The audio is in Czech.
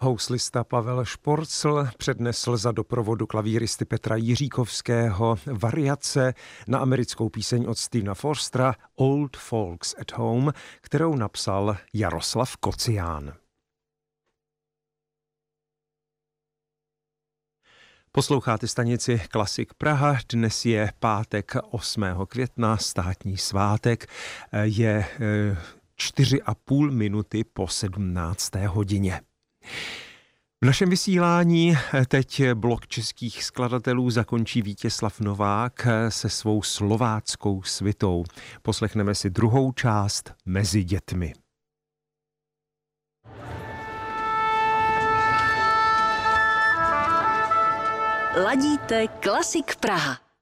Houslista Pavel Šporcl přednesl za doprovodu klavíristy Petra Jiříkovského variace na americkou píseň od Stevena Forstera Old Folks at Home, kterou napsal Jaroslav Kocián. Posloucháte stanici Klasik Praha, dnes je pátek 8. května, státní svátek, je 4,5 minuty po 17. hodině. V našem vysílání teď blok českých skladatelů zakončí Vítězslav Novák se svou slováckou svitou. Poslechneme si druhou část Mezi dětmi. Ladíte Klasik Praha.